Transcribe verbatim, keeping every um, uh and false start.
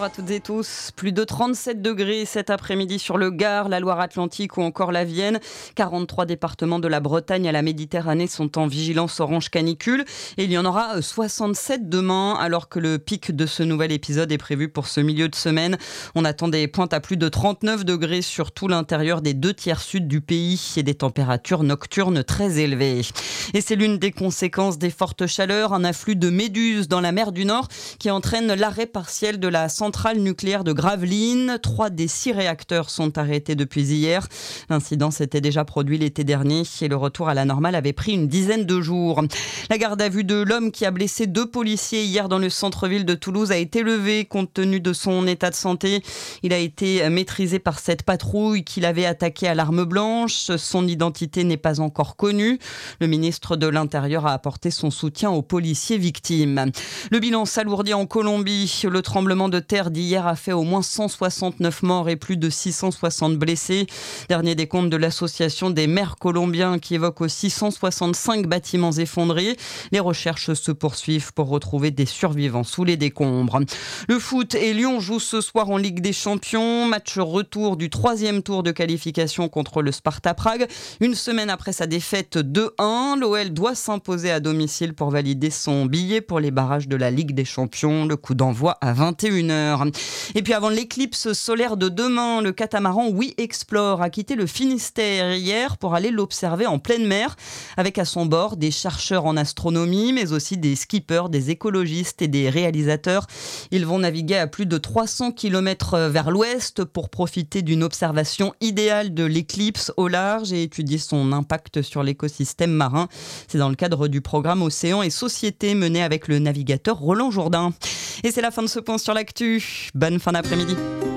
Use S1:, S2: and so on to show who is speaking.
S1: à toutes et tous. Plus de trente-sept degrés cet après-midi sur le Gard, la Loire-Atlantique ou encore la Vienne. quarante-trois départements de la Bretagne à la Méditerranée sont en vigilance orange canicule. Et il y en aura soixante-sept demain, alors que le pic de ce nouvel épisode est prévu pour ce milieu de semaine. On attend des pointes à plus de trente-neuf degrés sur tout l'intérieur des deux tiers sud du pays et des températures nocturnes très élevées. Et c'est l'une des conséquences des fortes chaleurs, un afflux de méduses dans la mer du Nord qui entraîne l'arrêt partiel de la centrale nucléaire de Gravelines. Trois des six réacteurs sont arrêtés depuis hier. L'incident s'était déjà produit l'été dernier et le retour à la normale avait pris une dizaine de jours. La garde à vue de l'homme qui a blessé deux policiers hier dans le centre-ville de Toulouse a été levée compte tenu de son état de santé. Il a été maîtrisé par cette patrouille qui l'avait attaqué à l'arme blanche. Son identité n'est pas encore connue. Le ministre de l'Intérieur a apporté son soutien aux policiers victimes. Le bilan s'alourdit en Colombie. Le tremblement de terre d'hier a fait au moins cent soixante-neuf morts et plus de six cent soixante blessés. Dernier décompte de l'association des maires colombiens qui évoque aussi cent soixante-cinq bâtiments effondrés. Les recherches se poursuivent pour retrouver des survivants sous les décombres. Le foot et Lyon jouent ce soir en Ligue des Champions. Match retour du troisième tour de qualification contre le Sparta Prague. Une semaine après sa défaite deux un, l'O L doit s'imposer à domicile pour valider son billet pour les barrages de la Ligue des Champions. Le coup d'envoi à vingt et une heures. Et puis avant l'éclipse solaire de demain, le catamaran Oui Explore a quitté le Finistère hier pour aller l'observer en pleine mer, avec à son bord des chercheurs en astronomie, mais aussi des skippers, des écologistes et des réalisateurs. Ils vont naviguer à plus de trois cents kilomètres vers l'ouest pour profiter d'une observation idéale de l'éclipse au large et étudier son impact sur l'écosystème marin. C'est dans le cadre du programme Océan et Société mené avec le navigateur Roland Jourdain. Et c'est la fin de ce point sur l'actu. Bonne fin d'après-midi.